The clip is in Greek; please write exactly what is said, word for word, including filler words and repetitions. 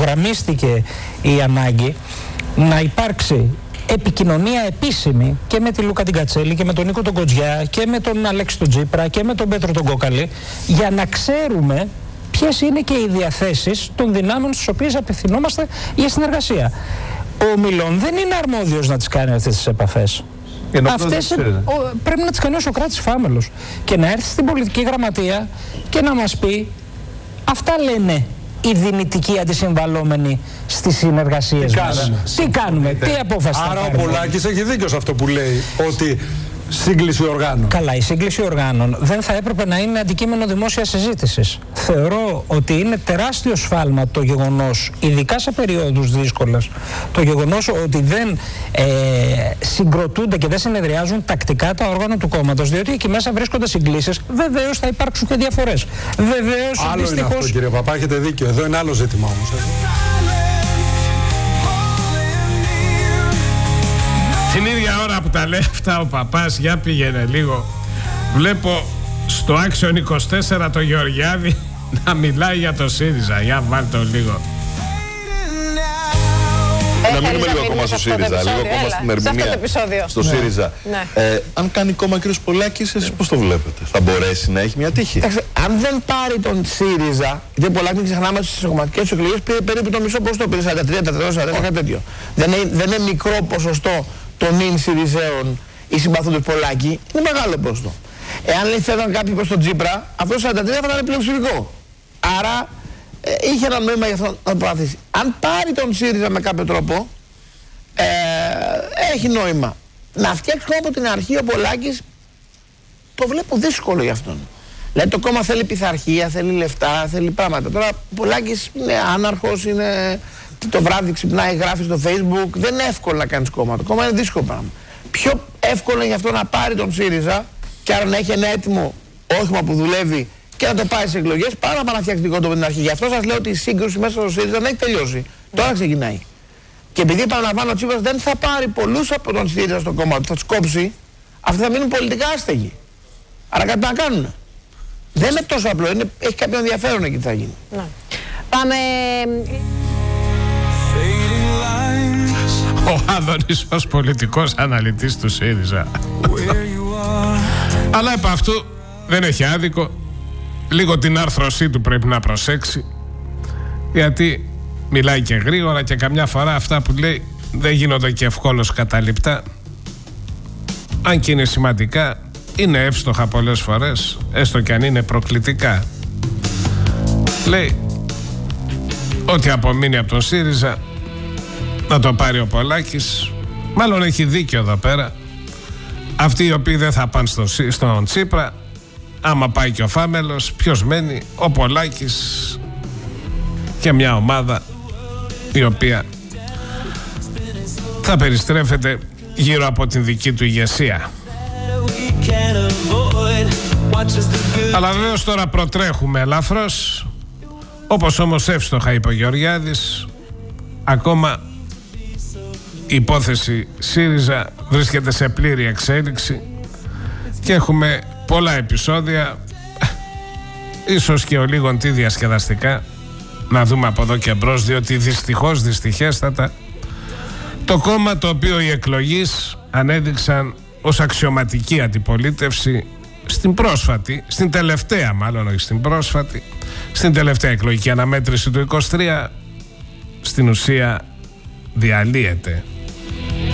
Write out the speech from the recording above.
υπογραμμίστηκε η ανάγκη να υπάρξει επικοινωνία επίσημη και με τη Λούκα την Κατσέλη και με τον Νίκο τον Κοτζιά και με τον Αλέξη τον Τσίπρα και με τον Πέτρο τον Κόκαλη, για να ξέρουμε ποιες είναι και οι διαθέσεις των δυνάμεων στις οποίες απευθυνόμαστε για συνεργασία. Ο Μιλών δεν είναι αρμόδιος να τις κάνει αυτές τις επαφές. Αυτές ο, πρέπει να τις κάνει ο Σωκράτης Φάμελος και να έρθει στην πολιτική γραμματεία και να μας πει αυτά λένε οι δυνητικοί αντισυμβαλόμενοι στις συνεργασίες τι μας. Κάνουμε. Τι κάνουμε, τι απόφαση θα Άρα πάρουμε. ο Πολάκης έχει δίκιο σε αυτό που λέει, ότι σύγκληση οργάνων. Καλά, η σύγκληση οργάνων δεν θα έπρεπε να είναι αντικείμενο δημόσιας συζήτησης. Θεωρώ ότι είναι τεράστιο σφάλμα το γεγονός, ειδικά σε περιόδους δύσκολες, το γεγονός ότι δεν ε, συγκροτούνται και δεν συνεδριάζουν τακτικά τα όργανα του κόμματος, διότι εκεί μέσα βρίσκονται συγκλήσεις. Βεβαίως θα υπάρξουν και διαφορές. Βεβαίως, άλλο δυστυχώς... είναι αυτό, κύριε Παπά, έχετε δίκιο. Εδώ είναι άλλο ζήτημα όμως. Την ίδια ώρα που τα λέει αυτά ο Παπάς, για πήγαινε λίγο. Βλέπω στο Action είκοσι τέσσερα το Γεωργιάδη να μιλάει για το ΣΥΡΙΖΑ. Για βάλ' το λίγο. Να μείνουμε λίγο ακόμα στο ΣΥΡΙΖΑ, λίγο ακόμα στην ερμηνεία στο ναι. ΣΥΡΙΖΑ. Ναι. Ε, αν κάνει κόμμα κ. Πολάκης, εσείς πώς το βλέπετε? Θα μπορέσει να έχει μια τύχη? Αν δεν πάρει τον ΣΥΡΙΖΑ, γιατί Πολάκη μην ξεχνάμε ότι στις κομματικές εκλογές πήρε περίπου το μισό ποσοστό, πήρε σαράντα τρία, σαράντα τέσσερα, κάτι τέτοιο. Δεν είναι, δεν είναι μικρό ποσοστό των νυν ΣΥΡΙΖΑΕων ή συμπαθούντες Πολάκη, είναι μεγάλο ποσοστό. Εάν λέει θέλουν κάποιοι προς τον Τσίπρα, αυτό το σαράντα τρία θα ήταν πλειοψηφικό. Άρα ε, είχε ένα νόημα για αυτό να το προωθήσει. Αν πάρει τον ΣΥΡΙΖΑ με κάποιο τρόπο, ε, έχει νόημα. Να φτιάξει κόμμα από την αρχή ο Πολάκης, το βλέπω δύσκολο για αυτόν. Δηλαδή το κόμμα θέλει πειθαρχία, θέλει λεφτά, θέλει πράγματα. Τώρα ο Πολάκης είναι άναρχος, είναι... το βράδυ ξυπνάει, γράφει στο Facebook. Δεν είναι εύκολο να κάνεις κόμμα. Το κόμμα είναι δύσκολο πράγμα. Πιο εύκολο είναι γι' αυτό να πάρει τον ΣΥΡΙΖΑ και άρα να έχει ένα έτοιμο όχημα που δουλεύει και να το πάει σε εκλογές, παρά να φτιάξει δικό του από την αρχή. Γι' αυτό σας λέω ότι η σύγκρουση μέσα στο ΣΥΡΙΖΑ δεν έχει τελειώσει. Τώρα ξεκινάει. Και επειδή επαναλαμβάνω, ο Τσίπρας δεν θα πάρει πολλούς από τον ΣΥΡΙΖΑ στο κόμμα του, θα τους κόψει, αυτοί θα μείνουν πολιτικά άστεγοι. Άρα κάτι να κάνουν. Δεν είναι τόσο απλό, είναι, έχει κάποιο ενδιαφέρον εκεί τι θα γίνει. Ναι. Πάμε. Ο Άδωνης ως πολιτικός αναλυτής του ΣΥΡΙΖΑ. Αλλά επ' αυτού δεν έχει άδικο. Λίγο την άρθρωσή του πρέπει να προσέξει, γιατί μιλάει και γρήγορα και καμιά φορά αυτά που λέει δεν γίνονται και ευκόλως καταληπτά. Αν και είναι σημαντικά, είναι εύστοχα πολλές φορές, έστω και αν είναι προκλητικά. Λέει ότι απομείνει από τον ΣΥΡΙΖΑ να το πάρει ο Πολάκης. Μάλλον έχει δίκιο εδώ πέρα. Αυτοί οι οποίοι δεν θα πάνε στον, στον Τσίπρα, άμα πάει και ο Φάμελος, ποιος μένει? Ο Πολάκης και μια ομάδα η οποία θα περιστρέφεται γύρω από την δική του ηγεσία. Αλλά βεβαίως τώρα προτρέχουμε ελαφρώς, όπως όμως εύστοχα είπε ο Γεωργιάδης, ακόμα η υπόθεση ΣΥΡΙΖΑ βρίσκεται σε πλήρη εξέλιξη και έχουμε πολλά επεισόδια, ίσως και ο λίγον τι διασκεδαστικά, να δούμε από εδώ και μπρος, διότι δυστυχώς, δυστυχέστατα, το κόμμα το οποίο οι εκλογείς ανέδειξαν ως αξιωματική αντιπολίτευση στην πρόσφατη, στην τελευταία μάλλον, όχι στην πρόσφατη, στην τελευταία εκλογική αναμέτρηση του είκοσι τρία, στην ουσία διαλύεται.